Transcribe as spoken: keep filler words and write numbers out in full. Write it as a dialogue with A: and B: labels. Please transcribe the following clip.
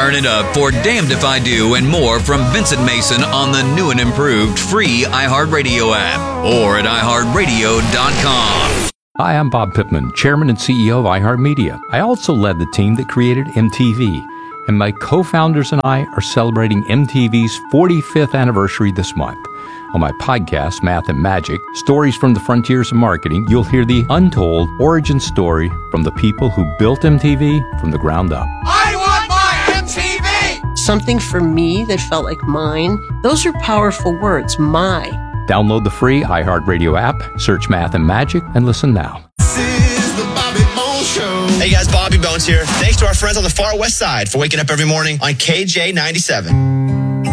A: Turn it up for Damned If I Do and more from Vincent Mason on the new and improved free iHeartRadio app or at i heart radio dot com.
B: Hi, I'm Bob Pittman, Chairman and C E O of iHeartMedia. I also led the team that created M T V, and my co-founders and I are celebrating M T V's forty-fifth anniversary this month. On my podcast, Math and Magic, Stories from the Frontiers of Marketing, you'll hear the untold origin story from the people who built M T V from the ground up.
C: I want my M T V!
D: Something for me that felt like mine. Those are powerful words, my.
B: Download the free iHeartRadio app, search Math and Magic, and listen now.
C: This is the Bobby Bones Show.
E: Hey guys, Bobby Bones here. Thanks to our friends on the far west side for waking up every morning on K J ninety-seven.